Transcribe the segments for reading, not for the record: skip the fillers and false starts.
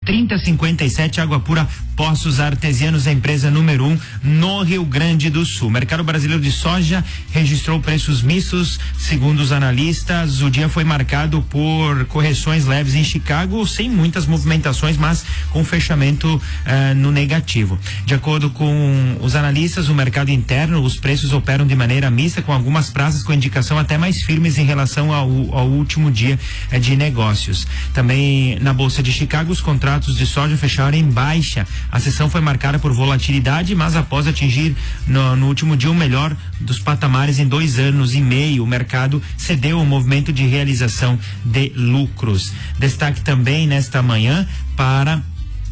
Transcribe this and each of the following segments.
3057. Água pura Poços Artesianos, a empresa número 1 no Rio Grande do Sul. O mercado brasileiro de soja registrou preços mistos, segundo os analistas. O dia foi marcado por correções leves em Chicago, sem muitas movimentações, mas com fechamento no negativo. De acordo com os analistas, o mercado interno, os preços operam de maneira mista, com algumas praças com indicação até mais firmes em relação ao último dia de negócios. Também na Bolsa de Chicago, os contratos de soja fecharam em baixa. A sessão foi marcada por volatilidade, mas após atingir no último dia o melhor dos patamares em 2 anos e meio, o mercado cedeu ao movimento de realização de lucros. Destaque também nesta manhã para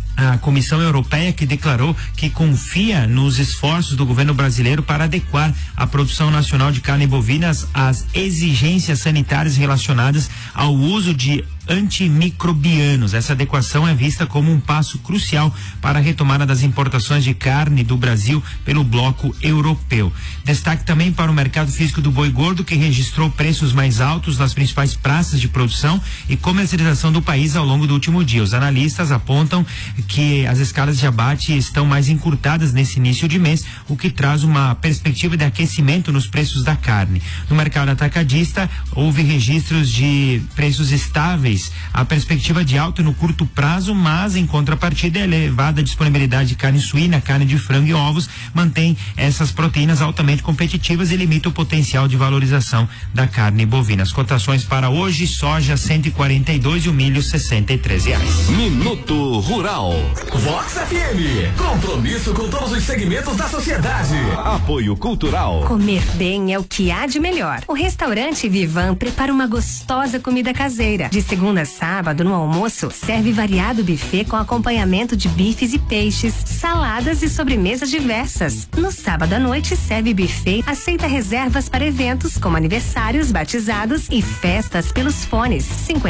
a Comissão Europeia, que declarou que confia nos esforços do governo brasileiro para adequar a produção nacional de carne bovinas às exigências sanitárias relacionadas ao uso de antimicrobianos. Essa adequação é vista como um passo crucial para a retomada das importações de carne do Brasil pelo bloco europeu. Destaque também para o mercado físico do boi gordo, que registrou preços mais altos nas principais praças de produção e comercialização do país ao longo do último dia. Os analistas apontam que as escalas de abate estão mais encurtadas nesse início de mês, o que traz uma perspectiva de aquecimento nos preços da carne. No mercado atacadista, houve registros de preços estáveis. A perspectiva de alta no curto prazo, mas em contrapartida, a elevada disponibilidade de carne suína, carne de frango e ovos mantém essas proteínas altamente competitivas e limita o potencial de valorização da carne bovina. As cotações para hoje: soja 142 e o milho R$63. Minuto Rural. Vox FM, compromisso com todos os segmentos da sociedade. Apoio Cultural. Comer bem é o que há de melhor. O restaurante Vivan prepara uma gostosa comida caseira. De segunda a sábado, no almoço, serve variado buffet com acompanhamento de bifes e peixes, saladas e sobremesas diversas. No sábado à noite, serve buffet, aceita reservas para eventos como aniversários, batizados e festas pelos fones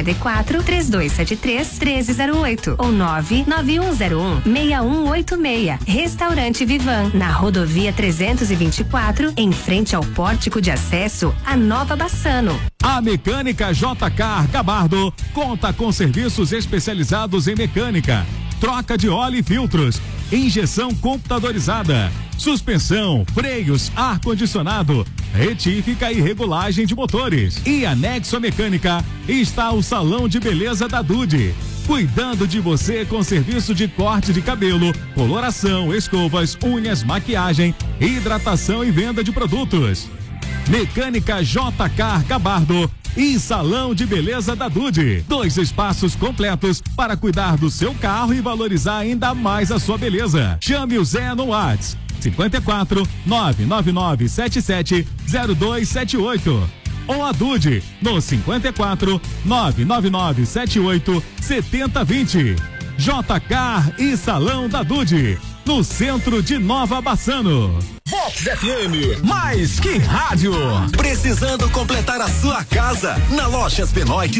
54 3273 1308 ou 99101 6186. Restaurante Vivan, na rodovia 324, em frente ao pórtico de acesso à Nova Bassano. A Mecânica JK Gabardo conta com serviços especializados em mecânica, troca de óleo e filtros, injeção computadorizada, suspensão, freios, ar-condicionado, retífica e regulagem de motores. E anexo à mecânica está o Salão de Beleza da Dude, cuidando de você com serviço de corte de cabelo, coloração, escovas, unhas, maquiagem, hidratação e venda de produtos. Mecânica JK Gabardo e Salão de Beleza da Dude. 2 espaços completos para cuidar do seu carro e valorizar ainda mais a sua beleza. Chame o Zé no WhatsApp 54 99977 0278 ou a Dude no 54 99978 7020. JK e Salão da Dude, no centro de Nova Bassano. Vox FM, mais que rádio. Precisando completar a sua casa? Na Lojas Benoit